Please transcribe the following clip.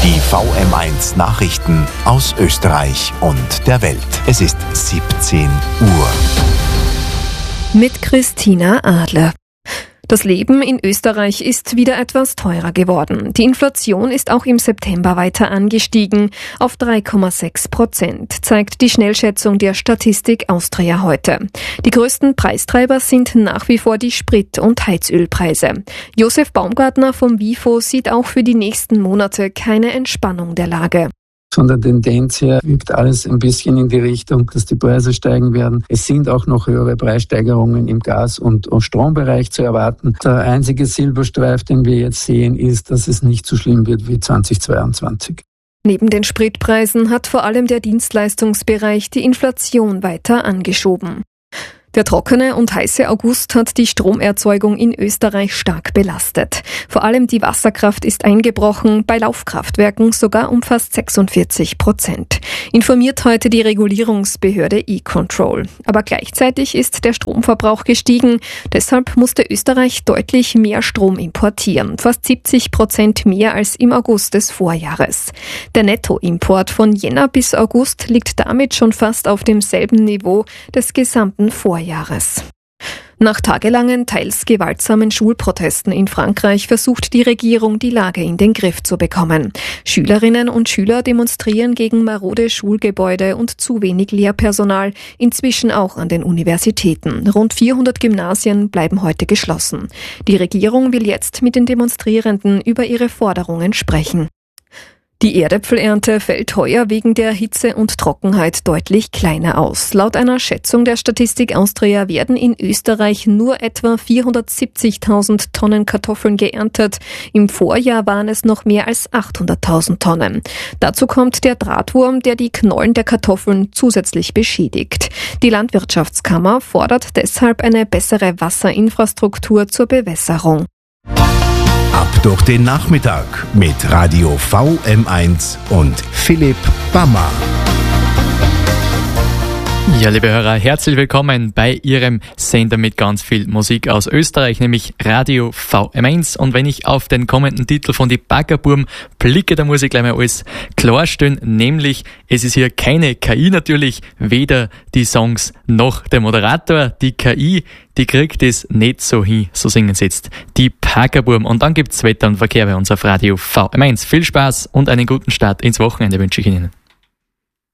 Die VM1 Nachrichten aus Österreich und der Welt. Es ist 17 Uhr. Mit Christina Adler. Das Leben in Österreich ist wieder etwas teurer geworden. Die Inflation ist auch im September weiter angestiegen auf 3,6%, zeigt die Schnellschätzung der Statistik Austria heute. Die größten Preistreiber sind nach wie vor die Sprit- und Heizölpreise. Josef Baumgartner vom WIFO sieht auch für die nächsten Monate keine Entspannung der Lage. Von der Tendenz her wirkt alles ein bisschen in die Richtung, dass die Preise steigen werden. Es sind auch noch höhere Preissteigerungen im Gas- und Strombereich zu erwarten. Der einzige Silberstreif, den wir jetzt sehen, ist, dass es nicht so schlimm wird wie 2022. Neben den Spritpreisen hat vor allem der Dienstleistungsbereich die Inflation weiter angeschoben. Der trockene und heiße August hat die Stromerzeugung in Österreich stark belastet. Vor allem die Wasserkraft ist eingebrochen, bei Laufkraftwerken sogar um fast 46%. Informiert heute die Regulierungsbehörde E-Control. Aber gleichzeitig ist der Stromverbrauch gestiegen. Deshalb musste Österreich deutlich mehr Strom importieren, fast 70% mehr als im August des Vorjahres. Der Nettoimport von Jänner bis August liegt damit schon fast auf demselben Niveau des gesamten Vorjahres. Nach tagelangen, teils gewaltsamen Schulprotesten in Frankreich versucht die Regierung, die Lage in den Griff zu bekommen. Schülerinnen und Schüler demonstrieren gegen marode Schulgebäude und zu wenig Lehrpersonal, inzwischen auch an den Universitäten. Rund 400 Gymnasien bleiben heute geschlossen. Die Regierung will jetzt mit den Demonstrierenden über ihre Forderungen sprechen. Die Erdäpfelernte fällt heuer wegen der Hitze und Trockenheit deutlich kleiner aus. Laut einer Schätzung der Statistik Austria werden in Österreich nur etwa 470.000 Tonnen Kartoffeln geerntet. Im Vorjahr waren es noch mehr als 800.000 Tonnen. Dazu kommt der Drahtwurm, der die Knollen der Kartoffeln zusätzlich beschädigt. Die Landwirtschaftskammer fordert deshalb eine bessere Wasserinfrastruktur zur Bewässerung. Ab durch den Nachmittag mit Radio VM1 und Philipp Bammer. Ja, liebe Hörer, herzlich willkommen bei Ihrem Sender mit ganz viel Musik aus Österreich, nämlich Radio VM1. Und wenn ich auf den kommenden Titel von die Baggerburm blicke, da muss ich gleich mal alles klarstellen, nämlich es ist hier keine KI natürlich, weder die Songs noch der Moderator. Die KI, die kriegt es nicht so hin, so singen sie jetzt die Baggerburm. Und dann gibt's Wetter und Verkehr bei uns auf Radio VM1. Viel Spaß und einen guten Start ins Wochenende wünsche ich Ihnen.